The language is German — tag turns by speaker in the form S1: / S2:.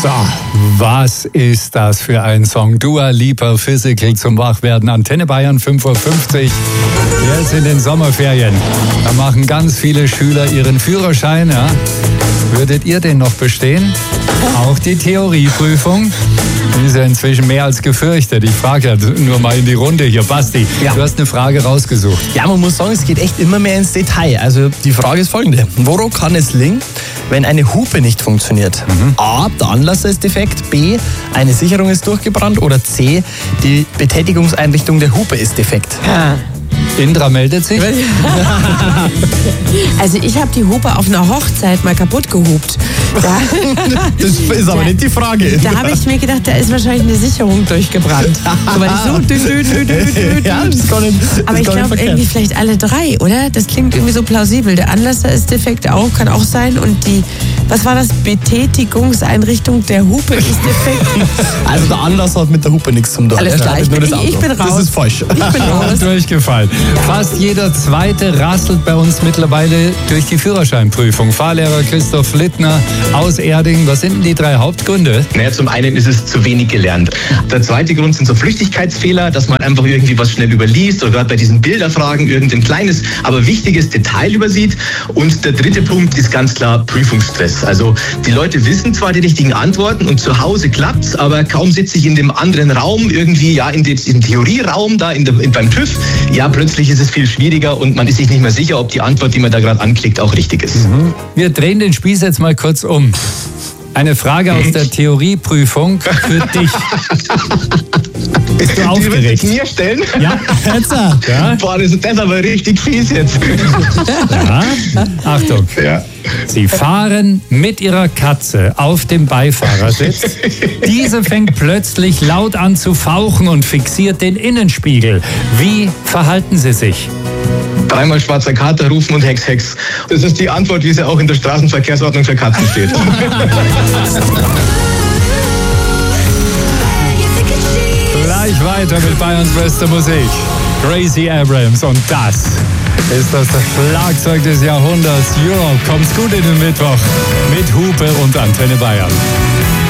S1: So, was ist das für ein Song? Dua Lipa, Physical zum Wachwerden. Antenne Bayern 5:50 Uhr. Jetzt in den Sommerferien. Da machen ganz viele Schüler ihren Führerschein. Ja? Würdet ihr den noch bestehen? Auch die Theorieprüfung? Die ist ja inzwischen mehr als gefürchtet. Ich frage ja nur mal in die Runde hier. Basti, ja. Du hast eine Frage rausgesucht.
S2: Ja, man muss sagen, es geht echt immer mehr ins Detail. Also die Frage ist folgende. Woran kann es liegen, wenn eine Hupe nicht funktioniert? A, der Anlasser ist defekt. B, eine Sicherung ist durchgebrannt. Oder C, die Betätigungseinrichtung der Hupe ist defekt.
S3: Ja.
S1: Indra meldet sich.
S3: Also ich habe die Hupe auf einer Hochzeit mal kaputt gehupt.
S2: Das ist aber nicht die Frage.
S3: Da habe ich mir gedacht, da ist wahrscheinlich eine Sicherung durchgebrannt. Aber
S2: Ja, das ist gar nicht,
S3: aber ich glaube irgendwie vielleicht alle drei, oder? Das klingt irgendwie so plausibel. Der Anlasser ist defekt auch, kann auch sein. Und die, was war das? Betätigungseinrichtung der Hupe ist defekt.
S2: Also der Anlasser hat mit der Hupe nichts zu tun.
S3: Alles klar, ich bin raus.
S2: Das ist falsch.
S3: Ich bin raus.
S1: Durchgefallen. Fast jeder Zweite rasselt bei uns mittlerweile durch die Führerscheinprüfung. Fahrlehrer Christoph Littner aus Erding. Was sind denn die 3 Hauptgründe?
S4: Naja, zum einen ist es zu wenig gelernt. Der zweite Grund sind so Flüchtigkeitsfehler, dass man einfach irgendwie was schnell überliest oder gerade bei diesen Bilderfragen irgendein kleines, aber wichtiges Detail übersieht. Und der dritte Punkt ist ganz klar Prüfungsstress. Also die Leute wissen zwar die richtigen Antworten und zu Hause klappt's, aber kaum sitze ich in dem anderen Raum irgendwie, ja, in diesem Theorieraum da beim TÜV, ja, plötzlich ist es viel schwieriger und man ist sich nicht mehr sicher, ob die Antwort, die man da gerade anklickt, auch richtig ist.
S1: Wir drehen den Spieß jetzt mal kurz um. Eine Frage aus der Theorieprüfung für dich. Bist du aufgeregt?
S4: Die mir stellen?
S1: Ja, jetzt. Ja.
S4: Boah, das ist aber richtig fies jetzt.
S1: Ja. Achtung.
S4: Ja.
S1: Sie fahren mit ihrer Katze auf dem Beifahrersitz. Diese fängt plötzlich laut an zu fauchen und fixiert den Innenspiegel. Wie verhalten Sie sich?
S4: 3-mal schwarzer Kater rufen und Hex, Hex. Das ist die Antwort, wie sie auch in der Straßenverkehrsordnung für Katzen steht.
S1: Gleich weiter mit Bayerns bester Musik. Gracie Abrams, und das ist das Schlagzeug des Jahrhunderts. Europe, kommt's gut in den Mittwoch mit Hupe und Antenne Bayern.